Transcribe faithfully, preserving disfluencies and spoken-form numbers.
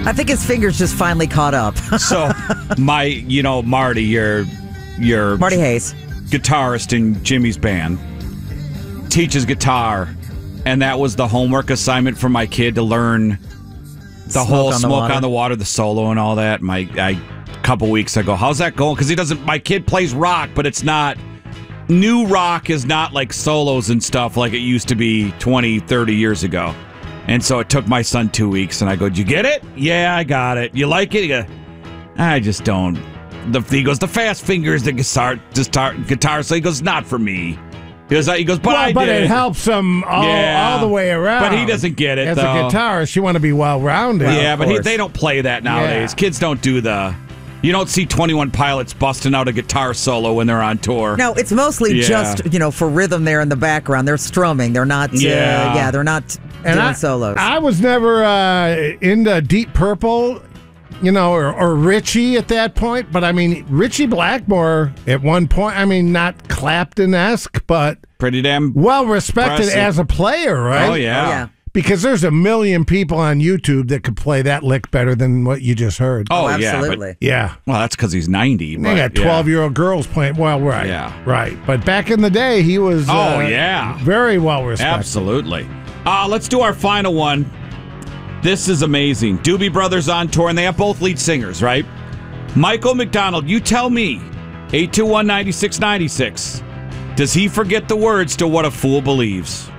I think his fingers just finally caught up. So, my, you know, Marty, your, your Marty Hayes, guitarist in Jimmy's band, teaches guitar, and that was the homework assignment for my kid to learn the Smoke whole on the smoke water. on the water, the solo, and all that. My, I, a couple weeks ago, how's that going? Because he doesn't. My kid plays rock, but it's not. New rock is not like solos and stuff like it used to be twenty, thirty years ago. And so it took my son two weeks, and I go, "Did you get it?" "Yeah, I got it." "You like it?" He goes, "I just don't." The, he goes, "The fast fingers, the guitar, guitar, guitar." So he goes, "Not for me." He goes, he goes, "But well, I but did." it helps him all, Yeah. all the way around. But he doesn't get it, As though. a guitarist, you want to be well-rounded. yeah, of but he, course. they don't play that nowadays. Yeah. Kids don't do the. You don't see twenty-one Pilots busting out a guitar solo when they're on tour. No, it's mostly Yeah. just, you know, for rhythm there in the background. They're strumming. They're not, uh, Yeah. yeah, they're not And doing I, solos. I was never uh, into Deep Purple, you know, or, or Richie at that point. But, I mean, Richie Blackmore at one point, I mean, not Clapton-esque, but Pretty damn. well-respected Impressive. as a player, right? Oh, yeah. Oh, yeah. Because there's a million people on YouTube that could play that lick better than what you just heard. Oh, Oh, yeah. but- absolutely. Yeah. well, that's because he's ninety. They but, got yeah. twelve-year-old girls playing. Well, right. Yeah. Right. But back in the day, he was Oh, uh, yeah. very well-respected. Absolutely. Uh, let's do our final one. This is amazing. Doobie Brothers on tour, and they have both lead singers, right? Michael McDonald, you tell me, eight two one, nine six nine six, does he forget the words to What a Fool Believes?